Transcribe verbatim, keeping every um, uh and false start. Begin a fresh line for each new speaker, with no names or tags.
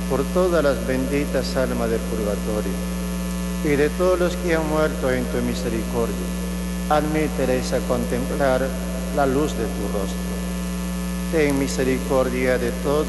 por todas las benditas almas del purgatorio, y de todos los que han muerto en tu misericordia, admíteles a contemplar la luz de tu rostro. Ten misericordia de todos